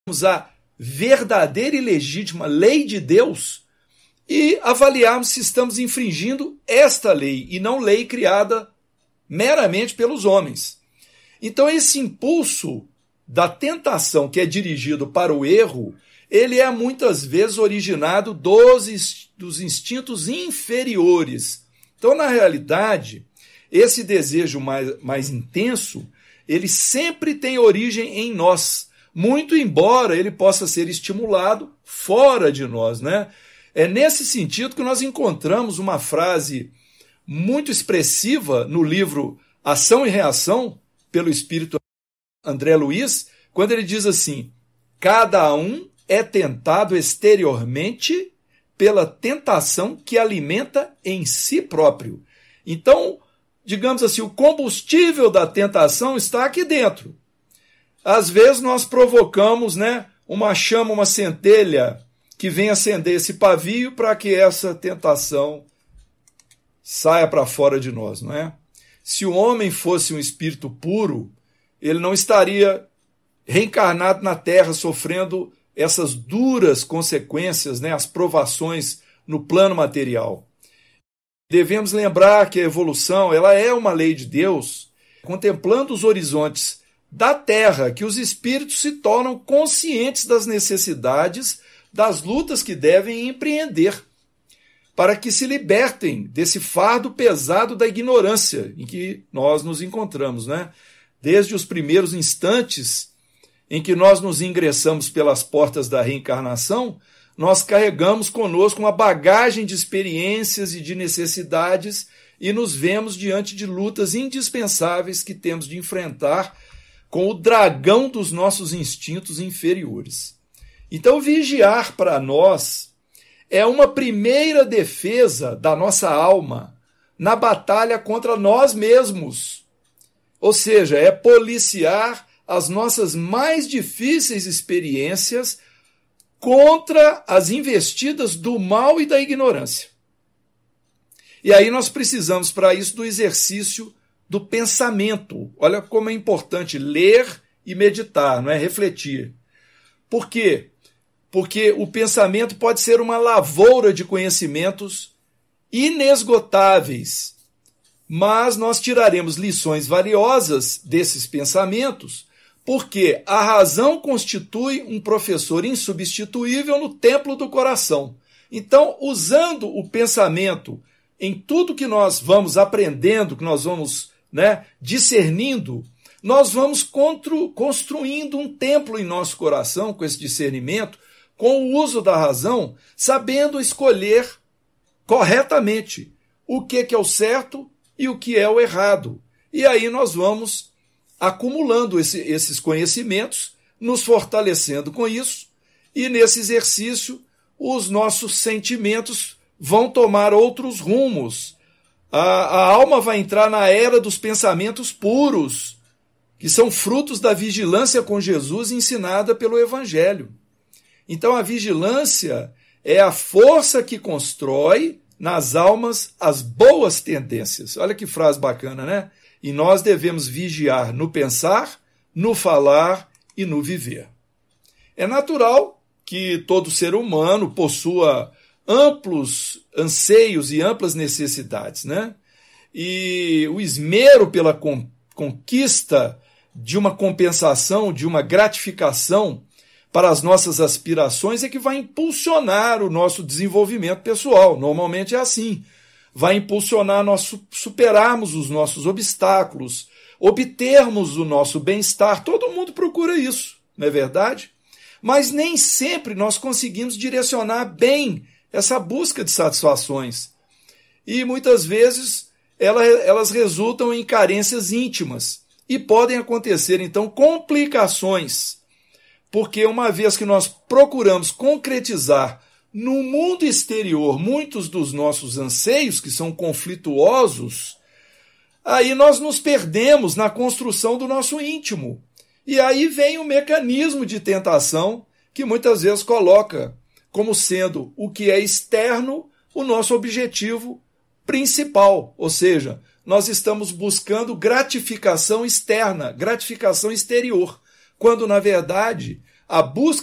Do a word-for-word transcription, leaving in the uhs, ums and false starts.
a verdadeira e legítima lei de Deus e avaliarmos se estamos infringindo esta lei e não lei criada meramente pelos homens. Então esse impulso da tentação que é dirigido para o erro, ele é muitas vezes originado dos, dos instintos inferiores. Então, na realidade, esse desejo mais, mais intenso, ele sempre tem origem em nós, muito embora ele possa ser estimulado fora de nós, né? É nesse sentido que nós encontramos uma frase muito expressiva no livro Ação e Reação, pelo espírito André Luiz, quando ele diz assim: cada um é tentado exteriormente pela tentação que alimenta em si próprio. Então, digamos assim, o combustível da tentação está aqui dentro. Às vezes nós provocamos, né, uma chama, uma centelha que vem acender esse pavio para que essa tentação saia para fora de nós, não é? Se o homem fosse um espírito puro, ele não estaria reencarnado na Terra sofrendo essas duras consequências, né, as provações no plano material. Devemos lembrar que a evolução, ela é uma lei de Deus, contemplando os horizontes da Terra, que os espíritos se tornam conscientes das necessidades, das lutas que devem empreender, para que se libertem desse fardo pesado da ignorância em que nós nos encontramos, né? Desde os primeiros instantes em que nós nos ingressamos pelas portas da reencarnação, nós carregamos conosco uma bagagem de experiências e de necessidades e nos vemos diante de lutas indispensáveis que temos de enfrentar com o dragão dos nossos instintos inferiores. Então, vigiar para nós é uma primeira defesa da nossa alma na batalha contra nós mesmos. Ou seja, é policiar as nossas mais difíceis experiências contra as investidas do mal e da ignorância. E aí nós precisamos, para isso, do exercício do pensamento. Olha como é importante ler e meditar, não é? Refletir. Por quê? Porque o pensamento pode ser uma lavoura de conhecimentos inesgotáveis, mas nós tiraremos lições valiosas desses pensamentos, porque a razão constitui um professor insubstituível no templo do coração. Então, usando o pensamento em tudo que nós vamos aprendendo, que nós vamos, né, discernindo, nós vamos construindo um templo em nosso coração com esse discernimento, com o uso da razão, sabendo escolher corretamente o que é o certo e o que é o errado. E aí nós vamos acumulando esse, esses conhecimentos, nos fortalecendo com isso, e nesse exercício os nossos sentimentos vão tomar outros rumos. A, a alma vai entrar na era dos pensamentos puros, que são frutos da vigilância com Jesus ensinada pelo Evangelho. Então a vigilância é a força que constrói nas almas as boas tendências. Olha que frase bacana, né? E nós devemos vigiar no pensar, no falar e no viver. É natural que todo ser humano possua amplos anseios e amplas necessidades, né? E o esmero pela conquista de uma compensação, de uma gratificação para as nossas aspirações é que vai impulsionar o nosso desenvolvimento pessoal. Normalmente é assim. Vai impulsionar nós superarmos os nossos obstáculos, obtermos o nosso bem-estar. Todo mundo procura isso, não é verdade? Mas nem sempre nós conseguimos direcionar bem essa busca de satisfações. E muitas vezes elas resultam em carências íntimas e podem acontecer, então, complicações. Porque uma vez que nós procuramos concretizar no mundo exterior muitos dos nossos anseios, que são conflituosos, aí nós nos perdemos na construção do nosso íntimo. E aí vem o mecanismo de tentação que muitas vezes coloca como sendo o que é externo o nosso objetivo principal. Ou seja, nós estamos buscando gratificação externa, gratificação exterior, quando, na verdade, a busca